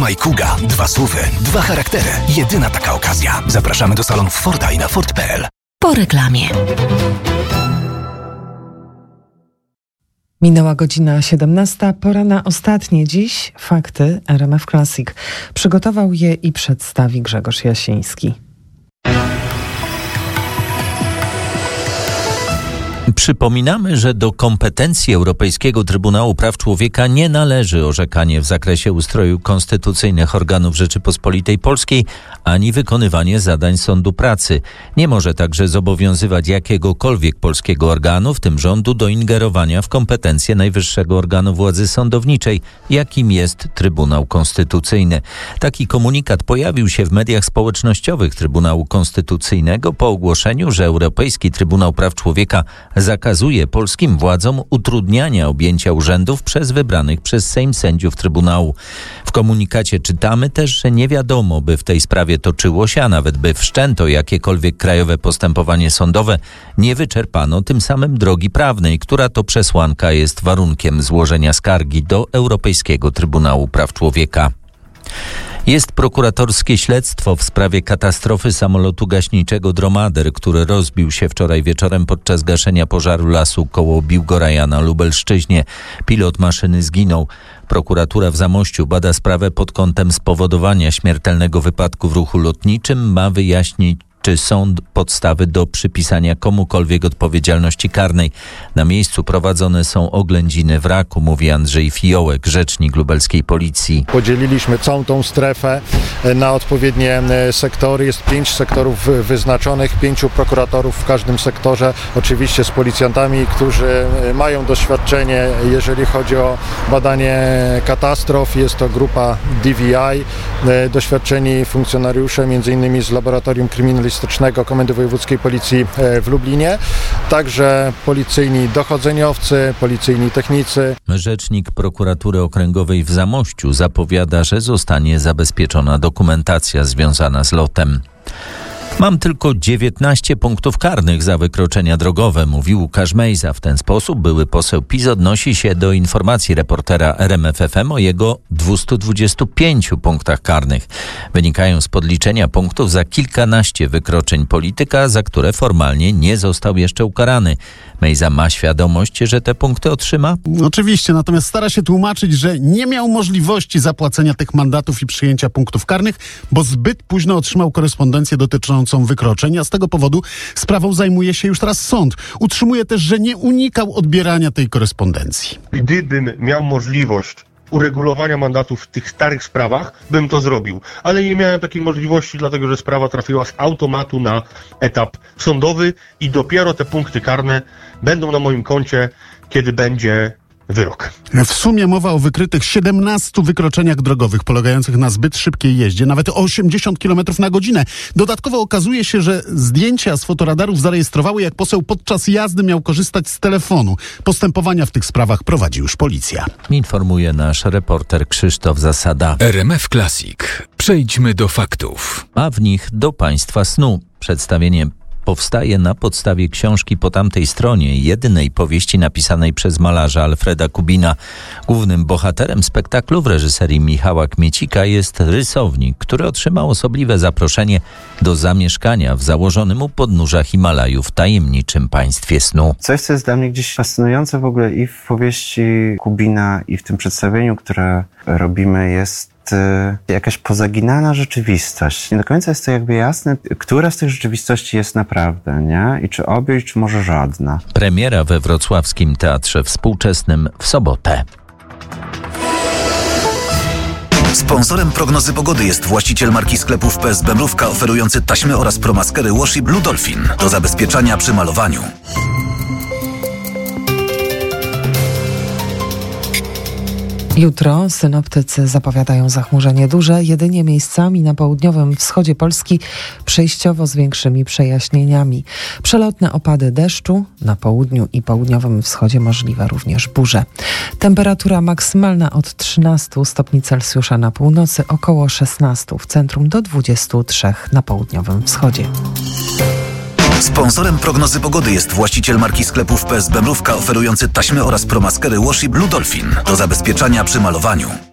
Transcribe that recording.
Puma i Kuga. 2 SUV-y, 2 charaktery. Jedyna taka okazja. Zapraszamy do salonów Forda i na Ford.pl. Po reklamie. Minęła godzina 17. Pora na ostatnie dziś fakty RMF Classic. Przygotował je i przedstawi Grzegorz Jasiński. Przypominamy, że do kompetencji Europejskiego Trybunału Praw Człowieka nie należy orzekanie w zakresie ustroju konstytucyjnych organów Rzeczypospolitej Polskiej, ani wykonywanie zadań sądu pracy. Nie może także zobowiązywać jakiegokolwiek polskiego organu, w tym rządu, do ingerowania w kompetencje najwyższego organu władzy sądowniczej, jakim jest Trybunał Konstytucyjny. Taki komunikat pojawił się w mediach społecznościowych Trybunału Konstytucyjnego po ogłoszeniu, że Europejski Trybunał Praw Człowieka zakazuje polskim władzom utrudniania objęcia urzędów przez wybranych przez Sejm sędziów Trybunału. W komunikacie czytamy też, że nie wiadomo, by w tej sprawie toczyło się, a nawet by wszczęto jakiekolwiek krajowe postępowanie sądowe, nie wyczerpano tym samym drogi prawnej, która to przesłanka jest warunkiem złożenia skargi do Europejskiego Trybunału Praw Człowieka. Jest prokuratorskie śledztwo w sprawie katastrofy samolotu gaśniczego Dromader, który rozbił się wczoraj wieczorem podczas gaszenia pożaru lasu koło Biłgoraja na Lubelszczyźnie. Pilot maszyny zginął. Prokuratura w Zamościu bada sprawę pod kątem spowodowania śmiertelnego wypadku w ruchu lotniczym. Ma wyjaśnić, czy są podstawy do przypisania komukolwiek odpowiedzialności karnej. Na miejscu prowadzone są oględziny wraku, mówi Andrzej Fiołek, rzecznik lubelskiej policji. Podzieliliśmy całą tą strefę na odpowiednie sektory. Jest 5 sektorów wyznaczonych, 5 prokuratorów w każdym sektorze. Oczywiście z policjantami, którzy mają doświadczenie, jeżeli chodzi o badanie katastrof. Jest to grupa DVI, doświadczeni funkcjonariusze, m.in. z Laboratorium Kryminalistycznego Komendy Wojewódzkiej Policji w Lublinie, także policyjni dochodzeniowcy, policyjni technicy. Rzecznik Prokuratury Okręgowej w Zamościu zapowiada, że zostanie zabezpieczona dokumentacja związana z lotem. Mam tylko 19 punktów karnych za wykroczenia drogowe, mówił Łukasz Mejza. W ten sposób były poseł PiS odnosi się do informacji reportera RMF FM o jego 225 punktach karnych. Wynikają z podliczenia punktów za kilkanaście wykroczeń polityka, za które formalnie nie został jeszcze ukarany. Mejza ma świadomość, że te punkty otrzyma? Oczywiście, natomiast stara się tłumaczyć, że nie miał możliwości zapłacenia tych mandatów i przyjęcia punktów karnych, bo zbyt późno otrzymał korespondencję dotyczącą wykroczenia. Z tego powodu sprawą zajmuje się już teraz sąd. Utrzymuje też, że nie unikał odbierania tej korespondencji. Gdybym miał możliwość uregulowania mandatów w tych starych sprawach, bym to zrobił. Ale nie miałem takiej możliwości, dlatego że sprawa trafiła z automatu na etap sądowy i dopiero te punkty karne będą na moim koncie, kiedy będzie wyrok. W sumie mowa o wykrytych 17 wykroczeniach drogowych polegających na zbyt szybkiej jeździe, nawet o 80 km na godzinę. Dodatkowo okazuje się, że zdjęcia z fotoradarów zarejestrowały, jak poseł podczas jazdy miał korzystać z telefonu. Postępowania w tych sprawach prowadzi już policja. Informuje nasz reporter Krzysztof Zasada. RMF Classic. Przejdźmy do faktów. A w nich do państwa snu. Przedstawienie powstaje na podstawie książki Po tamtej stronie, jedynej powieści napisanej przez malarza Alfreda Kubina. Głównym bohaterem spektaklu w reżyserii Michała Kmiecika jest rysownik, który otrzymał osobliwe zaproszenie do zamieszkania w założonym u podnóża Himalajów tajemniczym państwie snu. Coś, co jest dla mnie gdzieś fascynujące w ogóle i w powieści Kubina, i w tym przedstawieniu, które robimy, jest jakaś pozaginana rzeczywistość. Nie do końca jest to jakby jasne, która z tych rzeczywistości jest naprawdę, nie? I czy obie, czy może żadna. Premiera we Wrocławskim Teatrze Współczesnym w sobotę. Sponsorem prognozy pogody jest właściciel marki sklepów PSB Mrówka, oferujący taśmy oraz promaskery Washi Blue Dolphin do zabezpieczania przy malowaniu. Jutro synoptycy zapowiadają zachmurzenie duże, jedynie miejscami na południowym wschodzie Polski przejściowo z większymi przejaśnieniami. Przelotne opady deszczu, na południu i południowym wschodzie możliwe również burze. Temperatura maksymalna od 13 stopni Celsjusza na północy, około 16 w centrum do 23 na południowym wschodzie. Sponsorem prognozy pogody jest właściciel marki sklepów PSB Mrówka, oferujący taśmy oraz promaskery Washi Blue Dolphin do zabezpieczania przy malowaniu.